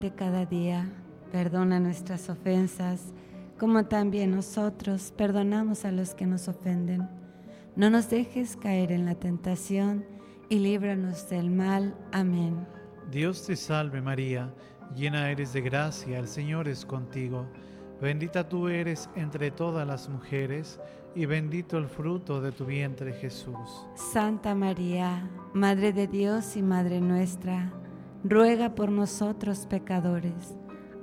de cada día. Perdona nuestras ofensas, como también nosotros perdonamos a los que nos ofenden. No nos dejes caer en la tentación y líbranos del mal. Amén. Dios te salve María, llena eres de gracia, el Señor es contigo. Bendita tú eres entre todas las mujeres, y bendito el fruto de tu vientre Jesús. Santa María, Madre de Dios y Madre nuestra, ruega por nosotros pecadores,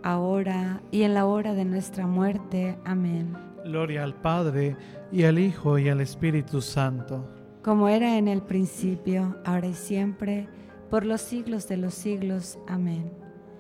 ahora y en la hora de nuestra muerte. Amén. Gloria al Padre, y al Hijo, y al Espíritu Santo. Como era en el principio, ahora y siempre, por los siglos de los siglos. Amén.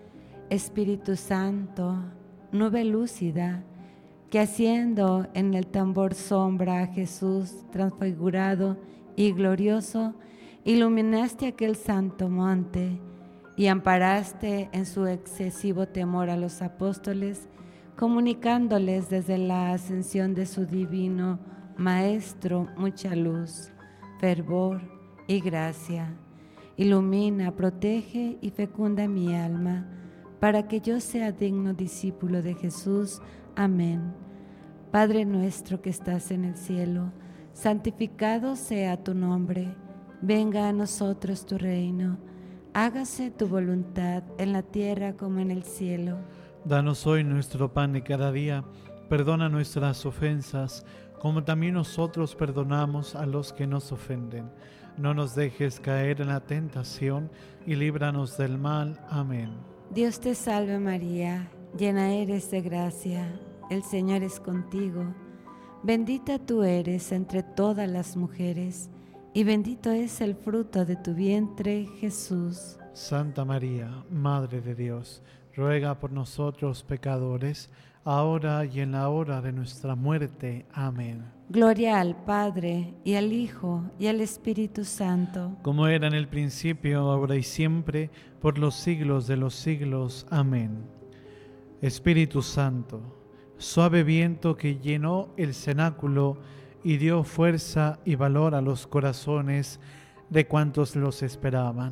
Espíritu Santo, nube lúcida, que haciendo en el tambor sombra a Jesús transfigurado y glorioso, iluminaste aquel santo monte y amparaste en su excesivo temor a los apóstoles, comunicándoles desde la ascensión de su divino Maestro mucha luz, fervor y gracia. Ilumina, protege y fecunda mi alma, para que yo sea digno discípulo de Jesús. Amén. Padre nuestro que estás en el cielo, santificado sea tu nombre. Venga a nosotros tu reino. Hágase tu voluntad en la tierra como en el cielo. Danos hoy nuestro pan de cada día. Perdona nuestras ofensas, como también nosotros perdonamos a los que nos ofenden. No nos dejes caer en la tentación y líbranos del mal. Amén. Dios te salve María, llena eres de gracia, el Señor es contigo. Bendita tú eres entre todas las mujeres, y bendito es el fruto de tu vientre, Jesús. Santa María, Madre de Dios, ruega por nosotros pecadores, ahora y en la hora de nuestra muerte. Amén. Gloria al Padre, y al Hijo, y al Espíritu Santo. Como era en el principio, ahora y siempre, por los siglos de los siglos. Amén. Espíritu Santo, suave viento que llenó el cenáculo y dio fuerza y valor a los corazones de cuantos los esperaban.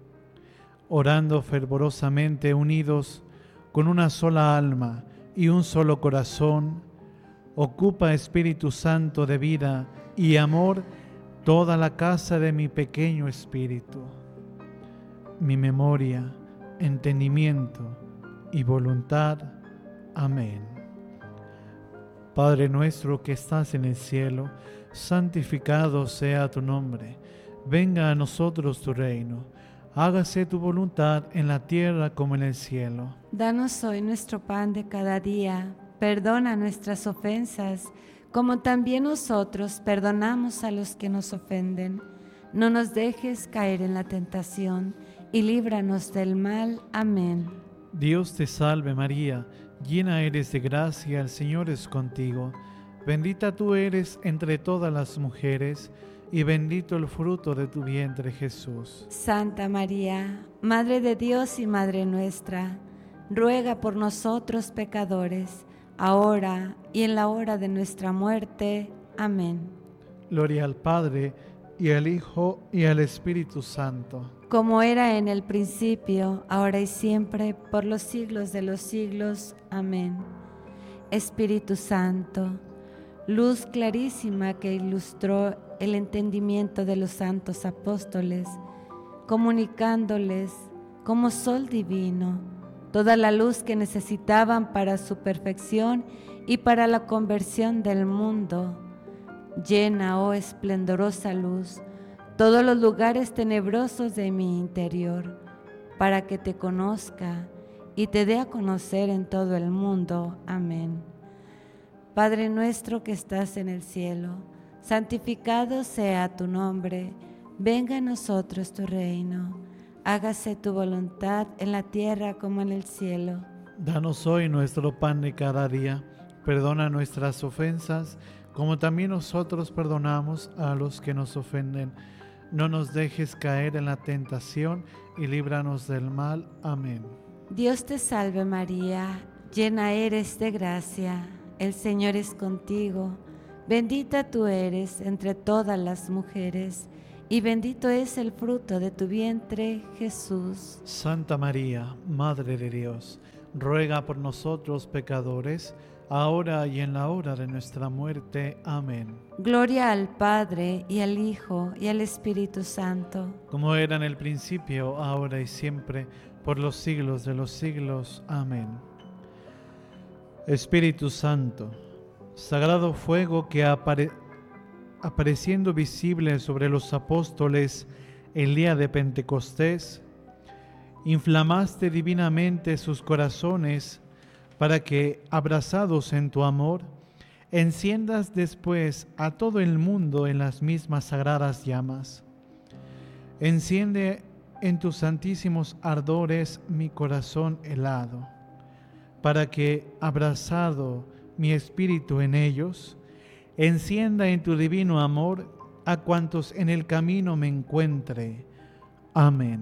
Orando fervorosamente unidos con una sola alma y un solo corazón, ocupa, Espíritu Santo, de vida y amor toda la casa de mi pequeño espíritu. Mi memoria, entendimiento y voluntad. Amén. Padre nuestro que estás en el cielo, santificado sea tu nombre. Venga a nosotros tu reino. Hágase tu voluntad en la tierra como en el cielo. Danos hoy nuestro pan de cada día. Perdona nuestras ofensas, como también nosotros perdonamos a los que nos ofenden. No nos dejes caer en la tentación y líbranos del mal. Amén. Dios te salve María, llena eres de gracia, el Señor es contigo. Bendita tú eres entre todas las mujeres, y bendito el fruto de tu vientre Jesús. Santa María, Madre de Dios y Madre nuestra, ruega por nosotros pecadores, ahora y en la hora de nuestra muerte. Amén. Gloria al Padre, y al Hijo, y al Espíritu Santo. Como era en el principio, ahora y siempre, por los siglos de los siglos. Amén. Espíritu Santo, luz clarísima que ilustró el entendimiento de los santos apóstoles, comunicándoles como sol divino toda la luz que necesitaban para su perfección y para la conversión del mundo. Llena, oh esplendorosa luz, todos los lugares tenebrosos de mi interior, para que te conozca y te dé a conocer en todo el mundo. Amén. Padre nuestro que estás en el cielo, santificado sea tu nombre. Venga a nosotros tu reino. Hágase tu voluntad en la tierra como en el cielo. Danos hoy nuestro pan de cada día. Perdona nuestras ofensas, como también nosotros perdonamos a los que nos ofenden. No nos dejes caer en la tentación y líbranos del mal. Amén. Dios te salve María, llena eres de gracia, el Señor es contigo. Bendita tú eres entre todas las mujeres, y bendito es el fruto de tu vientre, Jesús. Santa María, Madre de Dios, ruega por nosotros pecadores, ahora y en la hora de nuestra muerte. Amén. Gloria al Padre, y al Hijo, y al Espíritu Santo. Como era en el principio, ahora y siempre, por los siglos de los siglos. Amén. Espíritu Santo, sagrado fuego que apareciendo visible sobre los apóstoles el día de Pentecostés, inflamaste divinamente sus corazones para que, abrazados en tu amor, enciendas después a todo el mundo en las mismas sagradas llamas. Enciende en tus santísimos ardores mi corazón helado, para que, abrazado mi espíritu en ellos, encienda en tu divino amor a cuantos en el camino me encuentre. Amén.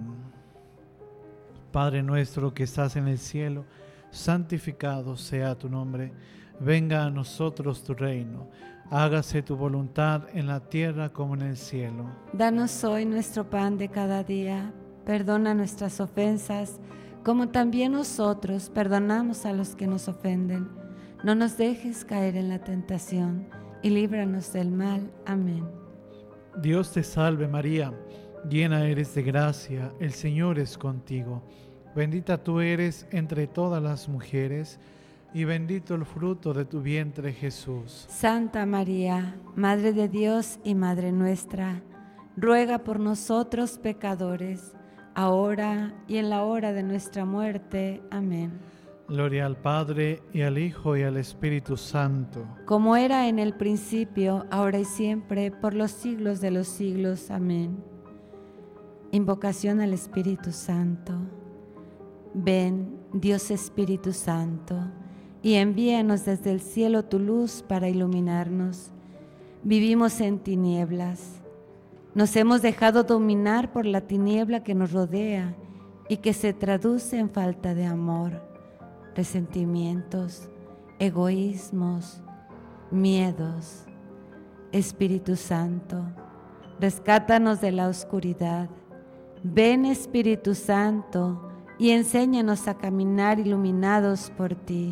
Padre nuestro que estás en el cielo, santificado sea tu nombre. Venga a nosotros tu reino. Hágase tu voluntad en la tierra como en el cielo. Danos hoy nuestro pan de cada día. Perdona nuestras ofensas, como también nosotros perdonamos a los que nos ofenden. No nos dejes caer en la tentación, y líbranos del mal. Amén. Dios te salve María, llena eres de gracia, el Señor es contigo. Bendita tú eres entre todas las mujeres, y bendito el fruto de tu vientre, Jesús. Santa María, Madre de Dios y Madre nuestra, ruega por nosotros pecadores, ahora y en la hora de nuestra muerte. Amén. Gloria al Padre, y al Hijo, y al Espíritu Santo. Como era en el principio, ahora y siempre, por los siglos de los siglos. Amén. Invocación al Espíritu Santo. Ven, Dios Espíritu Santo, y envíanos desde el cielo tu luz para iluminarnos. Vivimos en tinieblas. Nos hemos dejado dominar por la tiniebla que nos rodea y que se traduce en falta de amor, resentimientos, egoísmos, miedos. Espíritu Santo, rescátanos de la oscuridad. Ven, Espíritu Santo, y enséñanos a caminar iluminados por ti.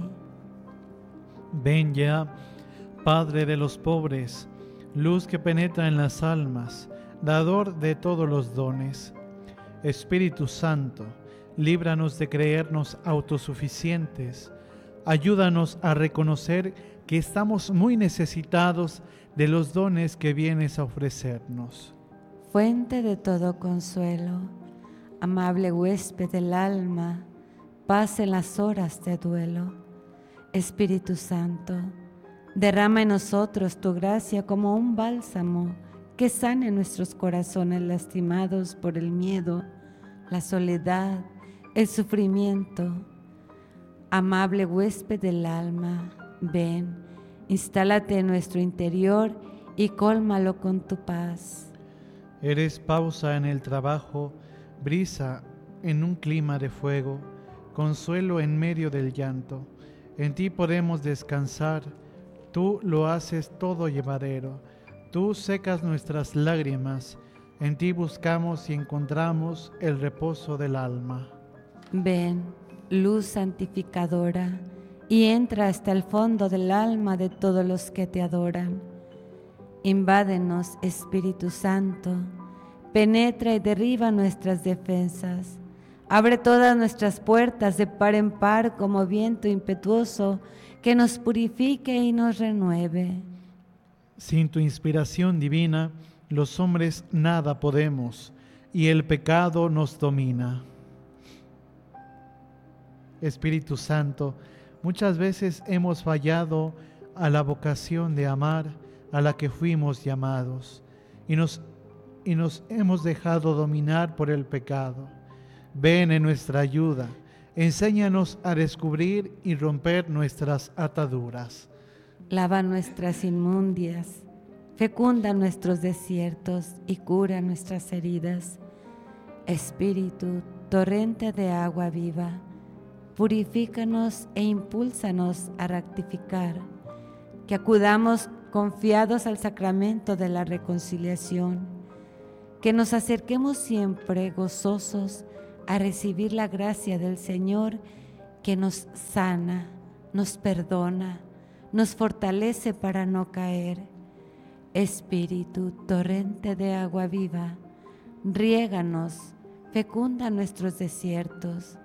Ven ya, Padre de los pobres, luz que penetra en las almas, dador de todos los dones. Espíritu Santo, líbranos de creernos autosuficientes. Ayúdanos a reconocer que estamos muy necesitados de los dones que vienes a ofrecernos. Fuente de todo consuelo, amable huésped del alma, paz en las horas de duelo. Espíritu Santo, derrama en nosotros tu gracia como un bálsamo que sane nuestros corazones lastimados por el miedo, la soledad, el sufrimiento. Amable huésped del alma, ven, instálate en nuestro interior y cólmalo con tu paz. Eres pausa en el trabajo, brisa en un clima de fuego, consuelo en medio del llanto. En ti podemos descansar, tú lo haces todo llevadero, tú secas nuestras lágrimas, en ti buscamos y encontramos el reposo del alma. Ven, luz santificadora, y entra hasta el fondo del alma de todos los que te adoran. Invádenos, Espíritu Santo, penetra y derriba nuestras defensas. Abre todas nuestras puertas de par en par como viento impetuoso que nos purifique y nos renueve. Sin tu inspiración divina, los hombres nada podemos, y el pecado nos domina. Espíritu Santo, muchas veces hemos fallado a la vocación de amar a la que fuimos llamados, y nos hemos dejado dominar por el pecado. Ven en nuestra ayuda, enséñanos a descubrir y romper nuestras ataduras. Lava nuestras inmundias, fecunda nuestros desiertos y cura nuestras heridas. Espíritu, torrente de agua viva, purifícanos e impúlsanos a rectificar, que acudamos confiados al sacramento de la reconciliación, que nos acerquemos siempre gozosos a recibir la gracia del Señor que nos sana, nos perdona, nos fortalece para no caer. Espíritu, torrente de agua viva, riéganos, fecunda nuestros desiertos,